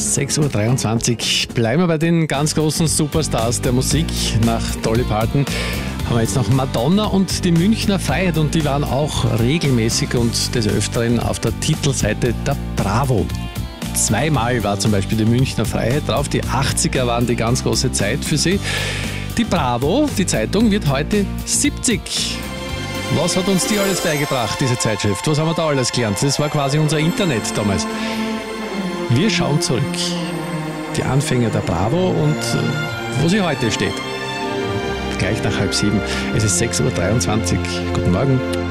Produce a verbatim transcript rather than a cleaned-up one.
sechs Uhr dreiundzwanzig. Bleiben wir bei den ganz großen Superstars der Musik. Nach Dolly Parton haben wir jetzt noch Madonna und die Münchner Freiheit, und die waren auch regelmäßig und des Öfteren auf der Titelseite der Bravo. Zweimal war zum Beispiel die Münchner Freiheit drauf. Die achtziger waren die ganz große Zeit für sie. Die Bravo, die Zeitung, wird heute siebzig. Was hat uns die alles beigebracht, diese Zeitschrift? Was haben wir da alles gelernt? Das war quasi unser Internet damals. Wir schauen zurück. Die Anfänge der Bravo und wo sie heute steht. Gleich nach halb sieben. Es ist sechs Uhr dreiundzwanzig. Guten Morgen.